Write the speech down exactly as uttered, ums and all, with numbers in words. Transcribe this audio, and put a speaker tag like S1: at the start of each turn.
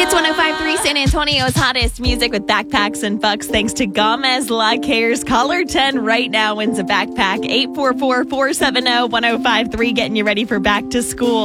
S1: Hits one oh five point three, San Antonio's hottest music with backpacks and bucks. Thanks to Gomez La Cares. Caller ten right now wins a backpack. eight four four, four seven zero, one zero five three, getting you ready for back to school.